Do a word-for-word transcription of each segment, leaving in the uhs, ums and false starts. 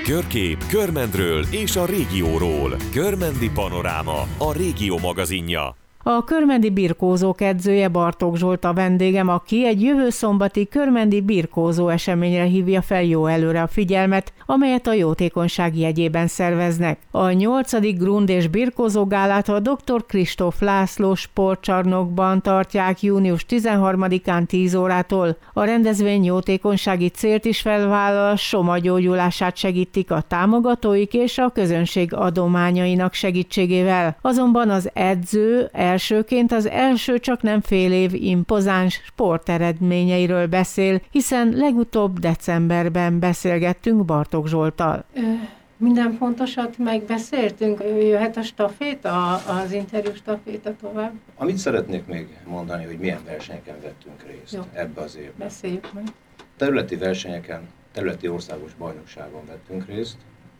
Körkép Körmendről és a régióról. Körmendi Panoráma, a Régió magazinja. A körmendi birkózók edzője Bartók Zsolt a vendégem, aki egy jövő szombati körmendi birkózó eseményre hívja fel jó előre a figyelmet, amelyet a jótékonyság jegyében szerveznek. A nyolcadik grund és birkózó gálát a doktor Kristóf László sportcsarnokban tartják június tizenharmadikán tíz órától. A rendezvény jótékonysági célt is felvállal, Soma gyógyulását segítik a támogatóik és a közönség adományainak segítségével. Azonban az edző elsőként az első csak nem fél év impozáns sporteredményeiről beszél, hiszen legutóbb decemberben beszélgettünk Bartók Zsolttal. Minden fontosat megbeszéltünk, jöhet a staféta, az interjú staféta tovább. Amit szeretnék még mondani, hogy milyen versenyeken vettünk részt. Jó. Ebbe az évben. Beszéljük meg. Területi versenyeken, területi országos bajnokságon vettünk részt,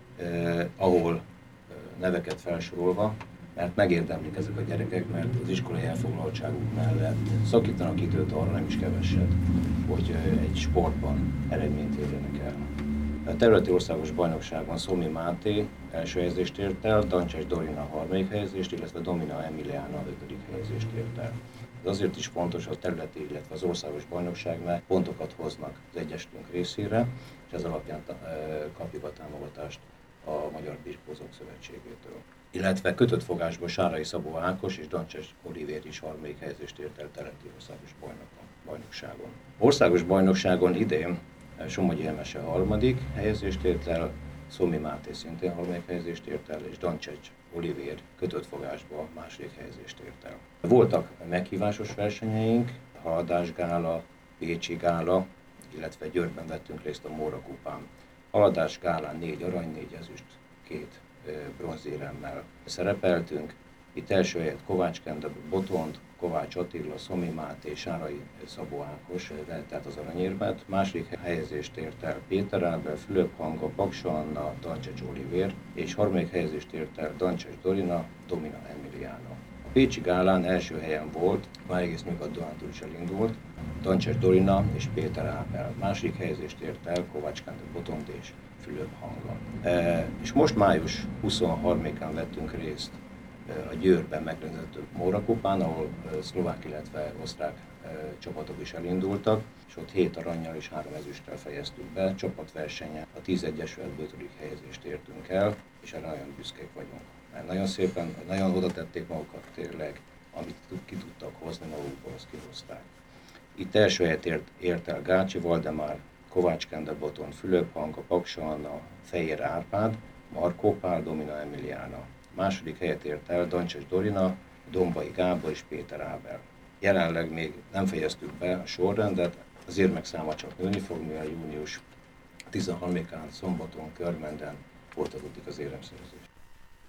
eh, ahol eh, neveket felsorolva, mert megérdemlik ezek a gyerekek, mert az iskolai elfoglaltságuk mellett szakítanak időt arra nem is keveset, hogy eh, egy sportban eredményt érjenek el. A területi országos bajnokságban Szomi Máté első helyezést ért el, Dancses Dorina harmadik helyezést, illetve Domina Emiliana ötödik helyezést ért el. Ez azért is fontos, a területi, illetve az országos bajnokságnál pontokat hoznak az egyesülünk részére, és ez alapján kapjuk a támogatást a Magyar Birkózók Szövetségétől. Illetve kötött fogásból Sárai Szabó Ákos és Dancses Olivér is harmadik helyezést ért el területi országos bajnokságon. Országos bajnokságon idén Somogyi Emese harmadik helyezést ért el, Szomi Máté szintén harmadik helyezést ért el, és Dancses Olivér kötött fogásba második helyezést ért el. Voltak meghívásos versenyeink, Haladás gála, Pécsi gála, illetve Győrben vettünk részt a Móra kupán. Haladás gálán négy arany, négy ezüst, két bronzéremmel szerepeltünk. Itt első helyet Kovács Kende Botond, Kovács Attila, Szomi Máté, Sárai Szabó Ákos tehát az aranyérmet. Második helyezést ért el Péter Ábel, Fülöp Hanga, Paksa Anna, Dancses Olivér, és harmadik helyezést ért el Dancses Dorina, Domina Emiliana. A pécsi gálán első helyen volt, már egész Nyugat-Dunántúl is elindult, Dancses Dorina és Péter Ábel. Második helyezést ért el Kovács Kende Botond és Fülöp Hanga. E, és most május huszonharmadikán vettünk részt a Győrben megrendezett Móra kupán, ahol szlovák, illetve osztrák csapatok is elindultak, és ott hét arannyal és három ezüsttel fejeztük be. Csapatversenyen a tíz egyesületből ötödik helyezést értünk el, és erre nagyon büszkék vagyunk. Mert nagyon szépen, nagyon oda tették magukat tényleg, amit ki tudtak hozni magukból, azt kihozták. Itt első helyet ért, ért el Gácsi Valdemár, Kovács Kende Botond, Fülöp Hanga, Paksa Anna, Fejér Árpád, Markó Pál, Domina Emiliana. Második helyet ért el Dancses Dorina, Dombai Gábor és Péter Ábel. Jelenleg még nem fejeztük be a sorrendet, az érmek száma csak nőni fog, mivel június tizenharmadikán szombaton Körmenden folytatódik az éremszerzés.